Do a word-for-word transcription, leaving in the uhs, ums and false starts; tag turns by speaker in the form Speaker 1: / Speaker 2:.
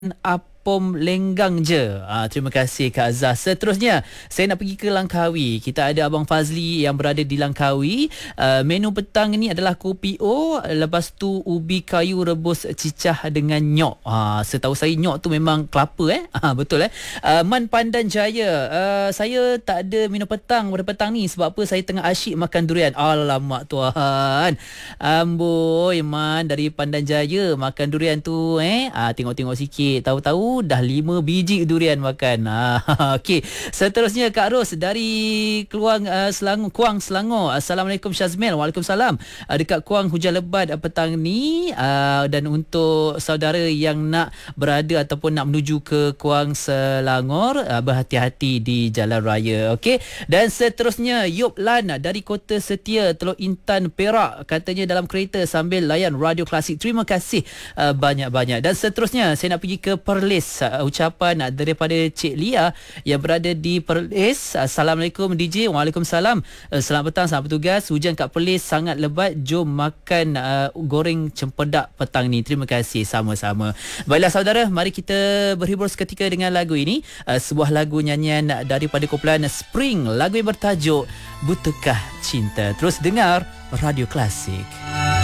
Speaker 1: Apom Lenggang je. Ah, terima kasih Kak Azhar. Seterusnya, saya nak pergi ke Langkawi. Kita ada Abang Fazli yang berada di Langkawi. Uh, menu petang ni adalah kopi O, lepas tu ubi kayu rebus cicah dengan nyok. Ah, setahu saya nyok tu memang kelapa eh. Ah, betul eh. Uh, Man Pandan Jaya. Uh, saya tak ada minum petang pada petang ni sebab apa? Saya tengah asyik makan durian. Alamak tuan. Amboi Man dari Pandan Jaya makan durian tu eh. Ah, tengok-tengok sikit. Tahu-tahu dah lima biji durian makan. Ah, okey. Seterusnya Kak Ros dari Keluang uh, Selangor, Kuang Selangor. Assalamualaikum Syazmil. Waalaikumsalam. Uh, dekat Kuang hujan lebat uh, petang ni uh, dan untuk saudara yang nak berada ataupun nak menuju ke Kuang Selangor, uh, berhati-hati di jalan raya. Okey. Dan seterusnya Yop Lan dari Kota Setia, Teluk Intan, Perak, katanya dalam kereta sambil layan Radio Klasik. Terima kasih uh, banyak-banyak. Dan seterusnya saya nak pergi ke Perlis. Uh, ucapan uh, daripada Cik Lia yang berada di Perlis. Assalamualaikum D J. Waalaikumsalam. Uh, selamat petang, selamat bertugas. Hujan kat Perlis sangat lebat. Jom makan uh, goreng cempedak petang ni. Terima kasih sama-sama. Baiklah saudara, mari kita berhibur seketika dengan lagu ini. Uh, sebuah lagu nyanyian daripada kumpulan Spring. Lagu yang bertajuk Butukah Cinta. Terus dengar Radio Klasik.